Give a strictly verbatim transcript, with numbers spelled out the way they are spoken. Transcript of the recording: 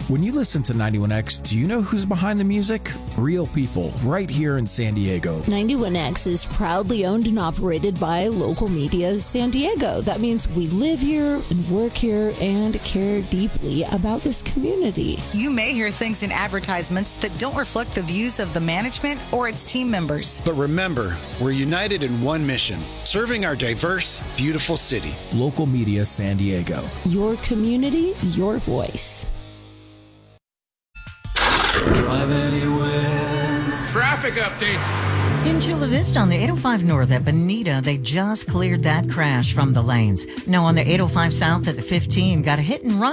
When you listen to ninety-one X, do you know who's behind the music? Real people, right here in San Diego. ninety-one X is proudly owned and operated by Local Media San Diego. That means we live here and work here and care deeply about this community. You may hear things in advertisements that don't reflect the views of the management or its team members. But remember, we're united in one mission, serving our diverse, beautiful city. Local Media San Diego. Your community, your voice. Drive anywhere. Traffic updates. In Chula Vista on the eight oh five North at Bonita, they just cleared that crash from the lanes. No, on the eight oh five South at the fifteen, got a hit and run.